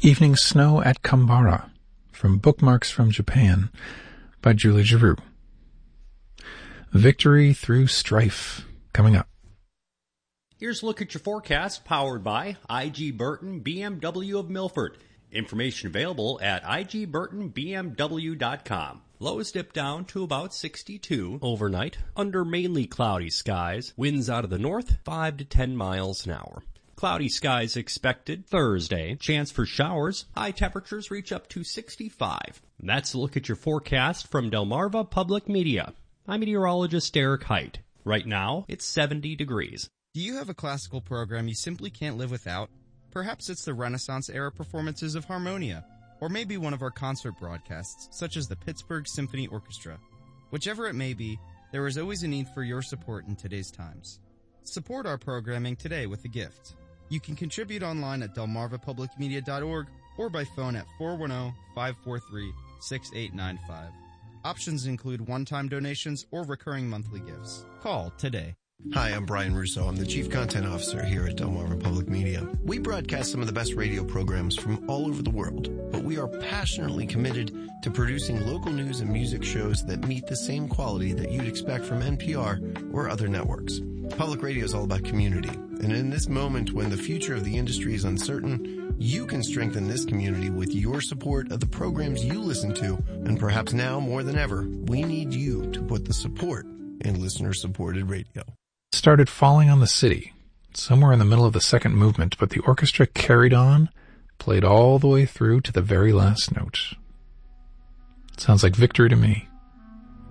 Evening Snow at Kambara from Bookmarks from Japan by Julie Giroux. Victory Through Strife coming up. Here's a look at your forecast powered by IG Burton BMW of Milford. Information available at igburtonbmw.com. Lows dip down to about 62 overnight under mainly cloudy skies. Winds out of the north 5 to 10 miles an hour. Cloudy skies expected Thursday. Chance for showers. High temperatures reach up to 65. That's a look at your forecast from Delmarva Public Media. I'm meteorologist Eric Height. Right now, it's 70 degrees. Do you have a classical program you simply can't live without? Perhaps it's the Renaissance-era performances of Harmonia, or maybe one of our concert broadcasts, such as the Pittsburgh Symphony Orchestra. Whichever it may be, there is always a need for your support in today's times. Support our programming today with a gift. You can contribute online at delmarvapublicmedia.org or by phone at 410-543-6895. Options include one-time donations or recurring monthly gifts. Call today. Hi, I'm Brian Russo. I'm the Chief Content Officer here at Delmarva Public Media. We broadcast some of the best radio programs from all over the world, but we are passionately committed to producing local news and music shows that meet the same quality that you'd expect from NPR or other networks. Public radio is all about community, and in this moment when the future of the industry is uncertain, you can strengthen this community with your support of the programs you listen to, and perhaps now more than ever, we need you to put the support in listener-supported radio. Started falling on the city, somewhere in the middle of the second movement, but the orchestra carried on, played all the way through to the very last note. Sounds like victory to me.